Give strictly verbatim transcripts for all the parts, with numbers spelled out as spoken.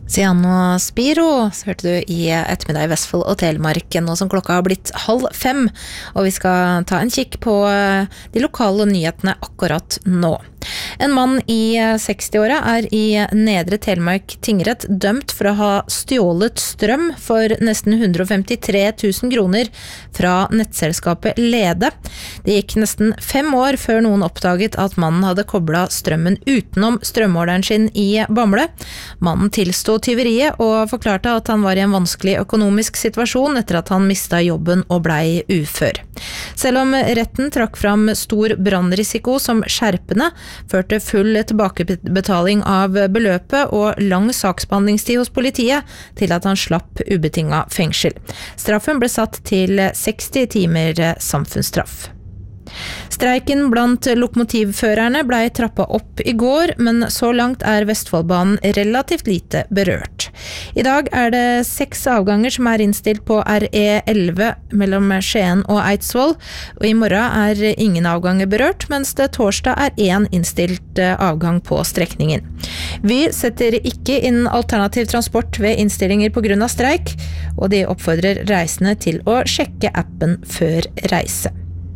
Siano Spiro, så hørte du i ettermiddag i Vestfold og Telemark, nå som klokka har blitt halv fem, og vi skal ta en kikk på de lokale nyhetene akkurat nå. En mann i seksti-åra er i Nedre Telemark tingrett dømt for å ha stjålet strøm for nesten hundre og femtitre tusen kroner fra nettselskapet Lede. Det gikk nesten fem år før noen oppdaget at mannen hadde koblet strømmen utenom strømmåleren sin i Bamble. Mannen tilstod tyveriet og forklarte at han var i en vanskelig økonomisk situasjon etter at han mistet jobben og blei ufør. Selv om retten trakk fram stor brannrisiko som skjerpende, førte full tilbakebetaling av beløpet og lang saksbehandlingstid hos politiet til at han slapp ubetinget fengsel. Straffen ble satt til seksti timer samfunnsstraff. Streiken blant lokomotivførerne ble trappet opp i går, men så langt er Vestfoldbanen relativt lite berørt. I dag er det seks avganger som er innstilt på R E elleve mellom Skien og Eidsvoll, og i morgen er ingen avganger berørt, mens det torsdag er en innstilt avgang på strekningen. Vy setter ikke inn alternativ transport ved innstillinger på grunn av streik, og de oppfordrer reisende til å sjekke appen før reise.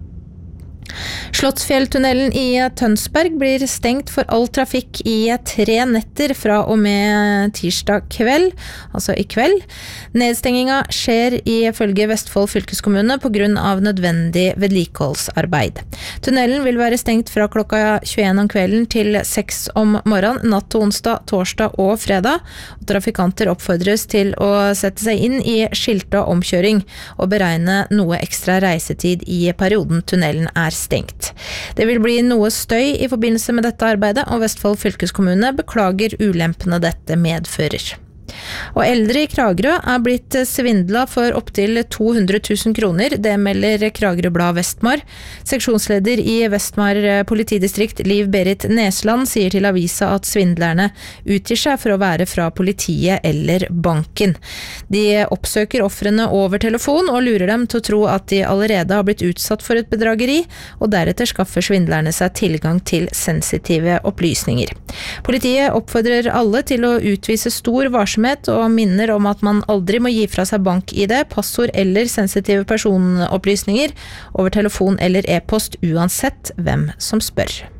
Slottsfjelltunnelen i Tønsberg blir stengt for all trafikk i tre netter fra og med tirsdag kveld, altså i kveld. Nedstenginga skjer ifølge Vestfold fylkeskommune på grunn av nødvendig vedlikeholdsarbeid. Tunnelen vil være stengt fra klokka tjueen om kvelden til seks om morgenen, natt til onsdag, torsdag og fredag. Og trafikanter oppfordres til å sette seg inn i skiltet omkjøring og beregne noe ekstra reisetid i perioden tunnelen er stengt. Det vil bli noe støy i forbindelse med dette arbeidet, og Vestfold fylkeskommune beklager ulempene dette medfører. Og eldre i Kragerø er blitt svindlet for opptil to hundre tusen kroner, det melder Kragerø Blad Vestmar. Seksjonsleder i Vestmar politidistrikt, Liv Berit Nesland, sier til avisa at svindlerne utgir seg for å være fra politiet eller banken. De oppsøker ofrene over telefon og lurer dem til å tro at de allerede har blitt utsatt for et bedrageri, og deretter skaffer svindlerne seg tilgang til sensitive opplysninger. Politiet oppfordrer alle til å utvise stor varsomhet og minner om at man aldri må gi fra seg bank-I D, passord eller sensitive personopplysninger over telefon eller e-post uansett hvem som spør.